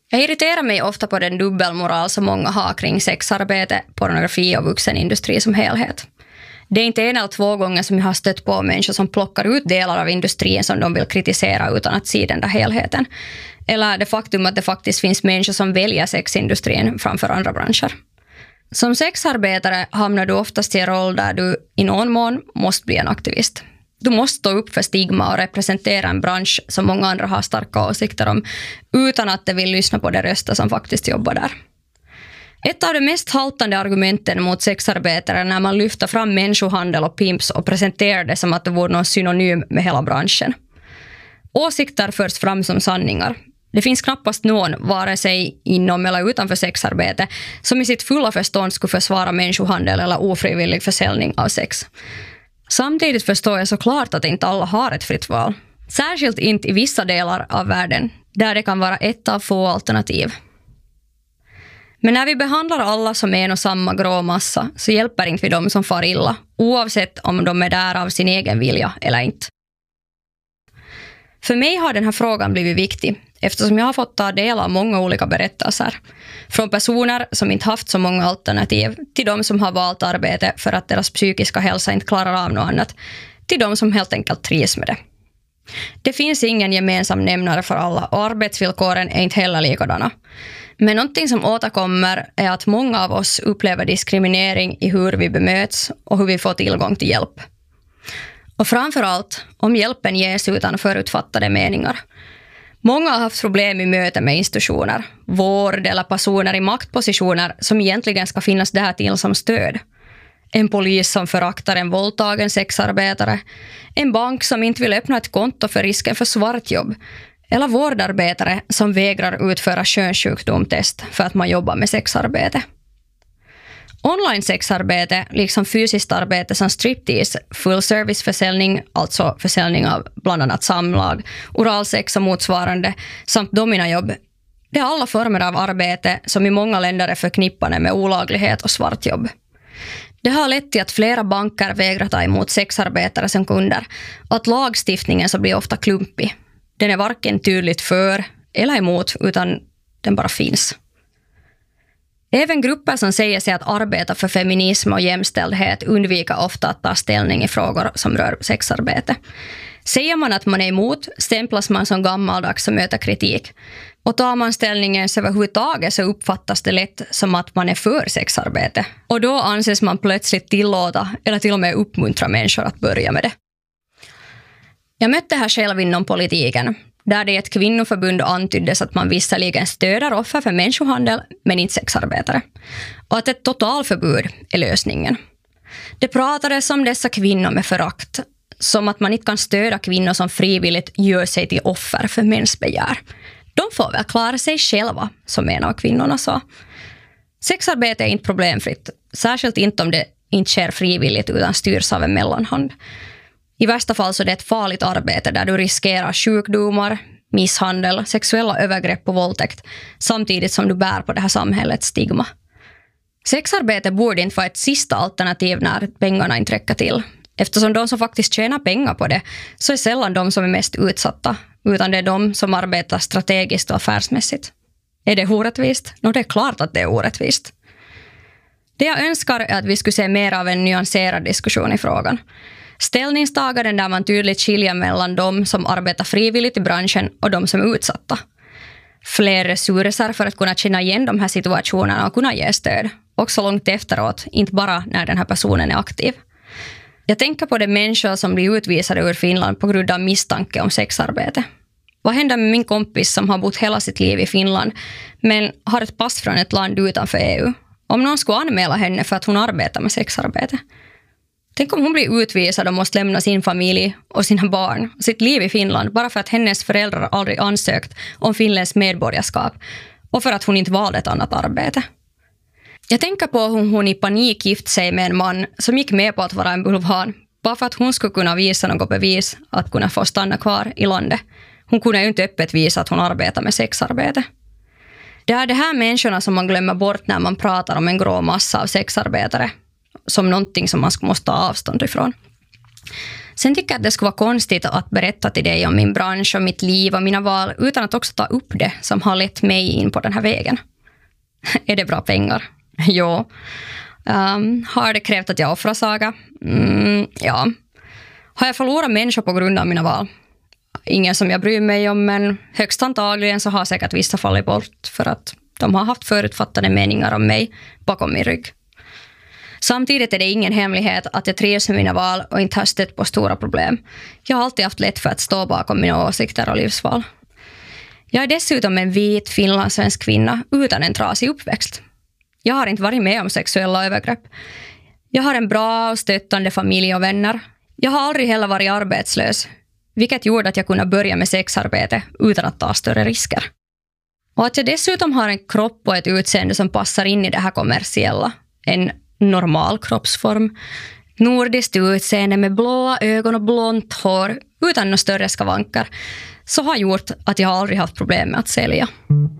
Jag irriterar mig ofta på den dubbelmoral som många har kring sexarbete, pornografi och vuxenindustri som helhet. Det är inte en eller två gånger som jag har stött på människor som plockar ut delar av industrin som de vill kritisera utan att se den där helheten. Eller det faktum att det faktiskt finns människor som väljer sexindustrin framför andra branscher. Som sexarbetare hamnar du oftast i en roll där du i någon mån måste bli en aktivist. Du måste stå upp för stigma och representera en bransch som många andra har starka åsikter om utan att de vill lyssna på de röster som faktiskt jobbar där. Ett av de mest haltande argumenten mot sexarbetare är när man lyfter fram människohandel och pimps och presenterar det som att det vore någon synonym med hela branschen. Åsikter förs fram som sanningar. Det finns knappast någon, vare sig inom eller utanför sexarbete, som i sitt fulla förstånd skulle försvara människohandel eller ofrivillig försäljning av sex. Samtidigt förstår jag såklart att inte alla har ett fritt val. Särskilt inte i vissa delar av världen, där det kan vara ett av få alternativ. Men när vi behandlar alla som en och samma grå massa så hjälper inte vi dem som far illa, oavsett om de är där av sin egen vilja eller inte. För mig har den här frågan blivit viktig eftersom jag har fått ta del av många olika berättelser. Från personer som inte haft så många alternativ till de som har valt arbete för att deras psykiska hälsa inte klarar av något annat, till de som helt enkelt trivs med det. Det finns ingen gemensam nämnare för alla och arbetsvillkoren är inte heller likadana. Men någonting som återkommer är att många av oss upplever diskriminering i hur vi bemöts och hur vi får tillgång till hjälp. Och framförallt om hjälpen ges utan förutfattade meningar. Många har haft problem i möte med institutioner, vård eller personer i maktpositioner som egentligen ska finnas där till som stöd. En polis som föraktar en våldtagen sexarbetare, en bank som inte vill öppna ett konto för risken för svartjobb, eller vårdarbetare som vägrar utföra könssjukdomstest för att man jobbar med sexarbete. Online-sexarbete, liksom fysiskt arbete som striptease, full-service-försäljning, alltså försäljning av bland annat samlag, oralsex och motsvarande, samt dominajobb, det är alla former av arbete som i många länder är förknippade med olaglighet och svartjobb. Det har lett till att flera banker vägrar ta emot sexarbetare som kunder och att lagstiftningen så blir ofta klumpig. Den är varken tydligt för eller emot utan den bara finns. Även grupper som säger sig att arbeta för feminism och jämställdhet undviker ofta att ta ställning i frågor som rör sexarbete. Säger man att man är emot stämplas man som gammaldags och möter kritik. Och tar man ställningen så överhuvudtaget så uppfattas det lätt som att man är för sexarbete. Och då anses man plötsligt tillåta eller till och med uppmuntra människor att börja med det. Jag mötte här själv inom politiken, där det i ett kvinnoförbund antyddes att man visserligen stöder offer för människohandel men inte sexarbetare. Och att ett totalförbud är lösningen. Det pratades om dessa kvinnor med förakt, som att man inte kan stödja kvinnor som frivilligt gör sig till offer för mäns begär. De får väl klara sig själva, som en av kvinnorna sa. Sexarbete är inte problemfritt, särskilt inte om det inte sker frivilligt utan styrs av en mellanhand. I värsta fall så är det ett farligt arbete där du riskerar sjukdomar, misshandel, sexuella övergrepp och våldtäkt samtidigt som du bär på det här samhällets stigma. Sexarbete borde inte vara ett sista alternativ när pengarna inte räcker till. Eftersom de som faktiskt tjänar pengar på det så är sällan de som är mest utsatta, utan det är de som arbetar strategiskt och affärsmässigt. Är det orättvist? Det är klart att det är orättvist. Det jag önskar är att vi skulle se mer av en nyanserad diskussion i frågan. Ställningstaganden där man tydligt skiljer mellan de som arbetar frivilligt i branschen och de som är utsatta. Fler resurser för att kunna känna igen de här situationerna och kunna ge stöd. Också långt efteråt, inte bara när den här personen är aktiv. Jag tänker på de människor som blir utvisade ur Finland på grund av misstanke om sexarbete. Vad händer med min kompis som har bott hela sitt liv i Finland men har ett pass från ett land utanför EU? Om någon skulle anmäla henne för att hon arbetar med sexarbete. Tänk om hon blir utvisad och måste lämna sin familj och sina barn och sitt liv i Finland bara för att hennes föräldrar aldrig ansökt om Finlands medborgarskap och för att hon inte valde ett annat arbete. Jag tänker på hur hon i panik gift sig med en man som gick med på att vara en bulvan bara för att hon skulle kunna visa något bevis att kunna få stanna kvar i landet. Hon kunde ju inte öppet visa att hon arbetar med sexarbete. Det är de här människorna som man glömmer bort när man pratar om en grå massa av sexarbetare som någonting som man måste ta avstånd ifrån. Sen tycker jag att det skulle vara konstigt att berätta till dig om min bransch och mitt liv och mina val utan att också ta upp det som har lett mig in på den här vägen. Är det bra pengar? Jo. Har det krävt att jag offrar Saga? Ja. Har jag förlorat människor på grund av mina val? Ingen som jag bryr mig om, men högst antagligen så har säkert vissa fallit bort för att de har haft förutfattade meningar om mig bakom min rygg. Samtidigt är det ingen hemlighet att jag trivs med mina val och inte har stött på stora problem. Jag har alltid haft lätt för att stå bakom mina åsikter och livsval. Jag är dessutom en vit finlandssvensk kvinna utan en trasig uppväxt. Jag har inte varit med om sexuella övergrepp. Jag har en bra och stöttande familj och vänner. Jag har aldrig heller varit arbetslös, vilket gjorde att jag kunde börja med sexarbete utan att ta större risker. Och att jag dessutom har en kropp och ett utseende som passar in i det här kommersiella. En normal kroppsform. Nordiskt utseende med blåa ögon och blont hår utan några större skavanker. Så har gjort att jag aldrig haft problem med att sälja.